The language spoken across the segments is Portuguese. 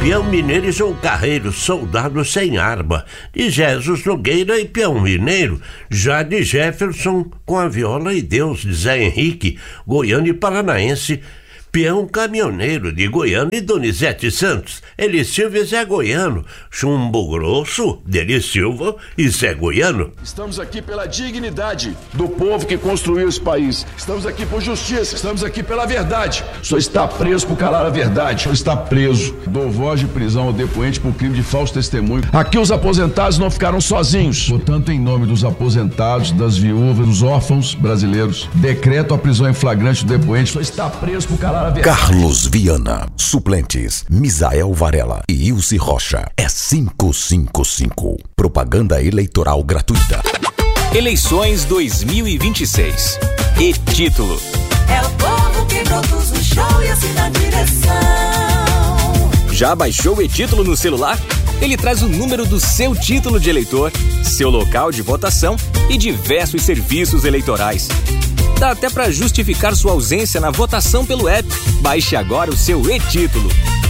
Peão mineiro e João Carreiro, soldado sem arma. De Jesus Nogueira e peão mineiro. Já de Jefferson com a viola e Deus, de Zé Henrique, goiano e paranaense. Peão caminhoneiro de Goiânia e Donizete Santos, Eli Silva e Zé Goiano, Chumbo Grosso, Deli Silva e Zé Goiano. Estamos aqui pela dignidade do povo que construiu esse país. Estamos aqui por justiça, estamos aqui pela verdade. O senhor está preso por calar a verdade. O senhor está preso. Dou voz de prisão ao depoente por crime de falso testemunho. Aqui os aposentados não ficaram sozinhos. Portanto, em nome dos aposentados, das viúvas, dos órfãos brasileiros, decreto a prisão em flagrante do depoente. O senhor está preso por calar. Carlos Viana, suplentes Misael Varela e Ilse Rocha. É 555. Propaganda eleitoral gratuita. Eleições 2026. E título: é o povo que produz o show e assim na direção. Já baixou o e-título no celular? Ele traz o número do seu título de eleitor, seu local de votação e diversos serviços eleitorais. Dá até para justificar sua ausência na votação pelo app. Baixe agora o seu e-título.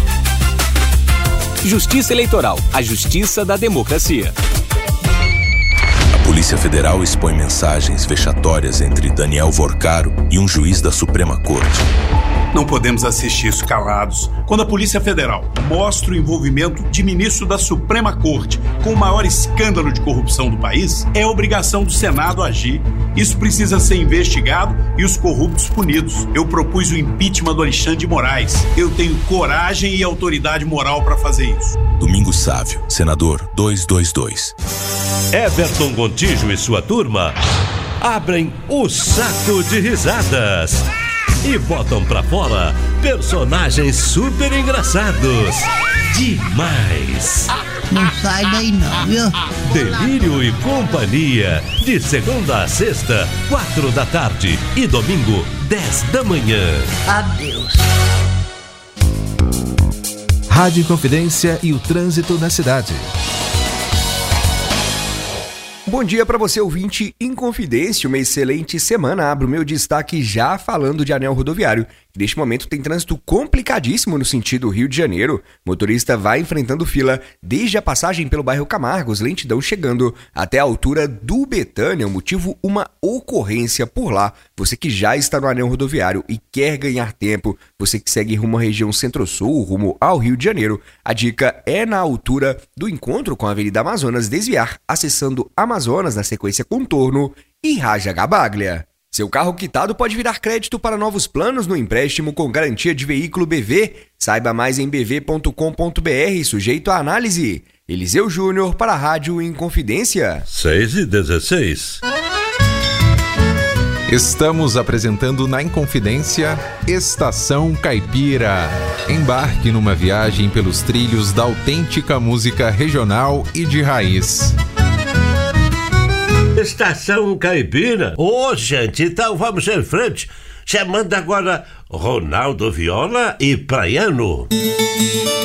Justiça Eleitoral, a justiça da democracia. A Polícia Federal expõe mensagens vexatórias entre Daniel Vorcaro e um juiz da Suprema Corte. Não podemos assistir isso calados. Quando a Polícia Federal mostra o envolvimento de ministro da Suprema Corte com o maior escândalo de corrupção do país, é obrigação do Senado agir. Isso precisa ser investigado e os corruptos punidos. Eu propus o impeachment do Alexandre de Moraes. Eu tenho coragem e autoridade moral para fazer isso. Domingos Sávio, senador 222. Everton Gontijo e sua turma abrem o saco de risadas e botam pra fora personagens super engraçados. Demais! Não sai daí não, viu? Delírio e Companhia, de segunda a sexta, 4 da tarde e domingo, 10 da manhã. Adeus. Rádio Inconfidência e o trânsito na cidade. Bom dia para você, ouvinte Inconfidência, uma excelente semana. Abro meu destaque já falando de anel rodoviário. Neste momento tem trânsito complicadíssimo no sentido Rio de Janeiro. Motorista vai enfrentando fila desde a passagem pelo bairro Camargos, lentidão chegando até a altura do Betânia. O motivo, uma ocorrência por lá. Você que já está no anel rodoviário e quer ganhar tempo, você que segue rumo à região Centro-Sul, rumo ao Rio de Janeiro, a dica é na altura do encontro com a Avenida Amazonas desviar, acessando Amazonas na sequência Contorno e Raja Gabaglia. Seu carro quitado pode virar crédito para novos planos no empréstimo com garantia de veículo BV. Saiba mais em bv.com.br, sujeito à análise. Eliseu Júnior para a Rádio Inconfidência. 6:16. Estamos apresentando na Inconfidência Estação Caipira. Embarque numa viagem pelos trilhos da autêntica música regional e de raiz. Estação Caipira. Ô, gente, então vamos em frente. Chamando agora Ronaldo Viola e Praiano.